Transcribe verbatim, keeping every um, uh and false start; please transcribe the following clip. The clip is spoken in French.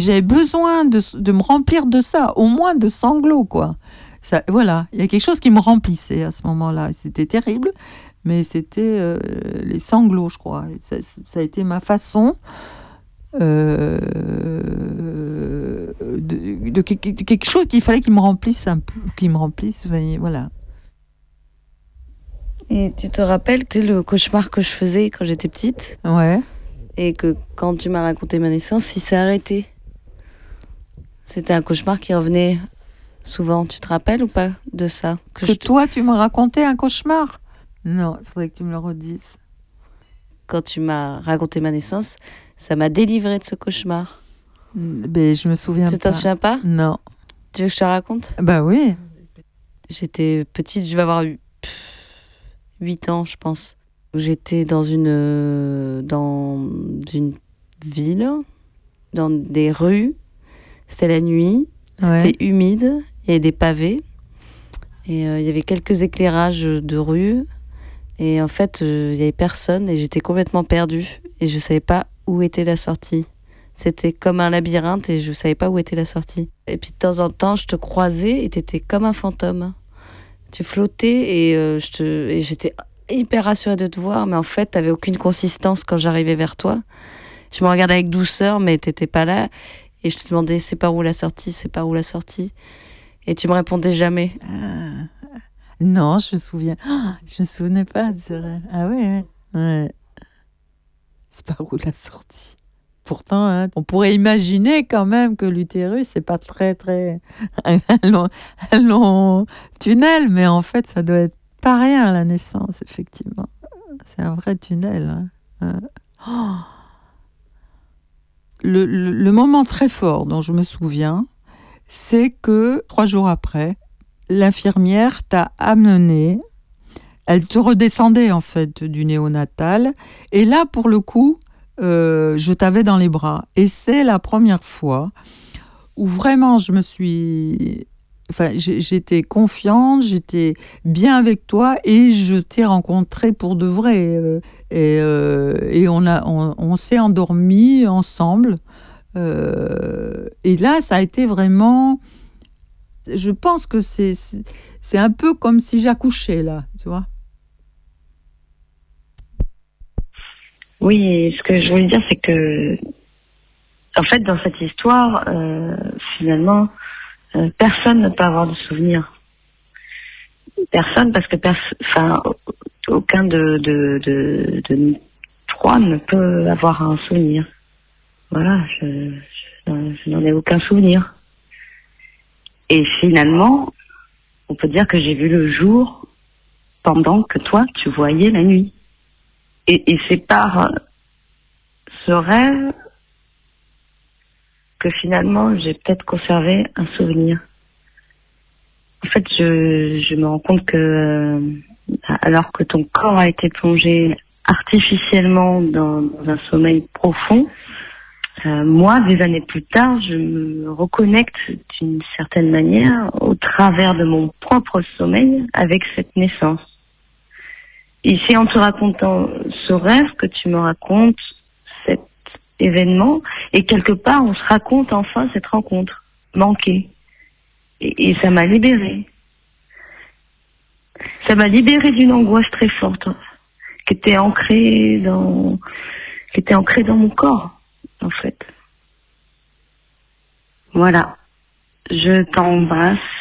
j'avais besoin de, de me remplir de ça, au moins de sanglots, quoi. Ça, voilà, il y a quelque chose qui me remplissait à ce moment-là. C'était terrible, mais c'était euh, les sanglots, je crois. Ça, ça a été ma façon euh, de, de, de quelque chose qu'il fallait qu'il me remplisse un peu, qu'il me remplisse, voilà. Et tu te rappelles, tu sais, le cauchemar que je faisais quand j'étais petite? Ouais. Et que quand tu m'as raconté ma naissance, il s'est arrêté. C'était un cauchemar qui revenait souvent. Tu te rappelles ou pas de ça? Que, que te... toi, tu me racontais un cauchemar? Non, il faudrait que tu me le redises. Quand tu m'as raconté ma naissance, ça m'a délivré de ce cauchemar. Mais je me souviens tu pas. Tu t'en souviens pas? Non. Tu veux que je te raconte? Bah oui. J'étais petite, je vais avoir eu huit ans, je pense. J'étais dans une, dans une ville, dans des rues. C'était la nuit, ouais. C'était humide, il y avait des pavés. Et euh, il y avait quelques éclairages de rue. Et en fait, euh, il n'y avait personne et j'étais complètement perdue. Et je ne savais pas où était la sortie. C'était comme un labyrinthe et je ne savais pas où était la sortie. Et puis de temps en temps, je te croisais et tu étais comme un fantôme. Tu flottais et, euh, je te... et j'étais hyper rassurée de te voir. Mais en fait, tu n'avais aucune consistance quand j'arrivais vers toi. Tu me regardais avec douceur, mais tu n'étais pas là. Et je te demandais, c'est par où la sortie, c'est par où la sortie. Et tu me répondais jamais. Ah, non, je me souviens. Oh, je me souvenais pas de ça. Ah ouais, ouais. C'est par où la sortie. Pourtant, hein, on pourrait imaginer quand même que l'utérus, c'est pas très, très un long, un long tunnel, mais en fait, ça doit être pas rien à la naissance, effectivement. C'est un vrai tunnel. Hein. Oh. Le, le, le moment très fort dont je me souviens, c'est que trois jours après, l'infirmière t'a amené, elle te redescendait en fait du néonatal, et là pour le coup, euh, je t'avais dans les bras. Et c'est la première fois où vraiment je me suis... Enfin, j'étais confiante, j'étais bien avec toi et je t'ai rencontré pour de vrai. Et, euh, et on, a, on, on s'est endormis ensemble. Euh, et là, ça a été vraiment... Je pense que c'est, c'est, c'est un peu comme si j'accouchais, là, tu vois. Oui, ce que je voulais dire, c'est que, en fait, dans cette histoire, euh, finalement, euh, personne ne peut avoir de souvenir. Personne, parce que pers- enfin, aucun de, de, de, de nous trois ne peut avoir un souvenir. Voilà, je, je, je n'en ai aucun souvenir. Et finalement, on peut dire que j'ai vu le jour pendant que toi, tu voyais la nuit. Et, et c'est par ce rêve que finalement, j'ai peut-être conservé un souvenir. En fait, je, je me rends compte que, euh, alors que ton corps a été plongé artificiellement dans, dans un sommeil profond, euh, moi, des années plus tard, je me reconnecte d'une certaine manière au travers de mon propre sommeil avec cette naissance. Et c'est en te racontant ce rêve que tu me racontes cet événement, et quelque part, on se raconte enfin cette rencontre manquée. Et, et ça m'a libérée. Ça m'a libérée d'une angoisse très forte, qui était ancrée dans, qui était ancrée dans mon corps, en fait. Voilà. Je t'embrasse